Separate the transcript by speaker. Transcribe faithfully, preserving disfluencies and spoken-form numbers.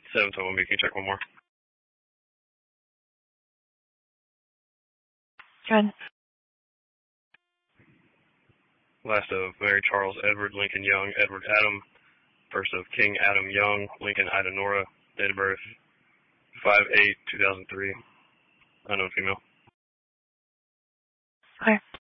Speaker 1: seven to one B, can you check one more?
Speaker 2: Good.
Speaker 1: Last of Mary Charles Edward Lincoln Young, Edward Adam. First of King Adam Young, Lincoln Ida Nora. Date of birth five eight two thousand three. Unknown female.
Speaker 2: Okay.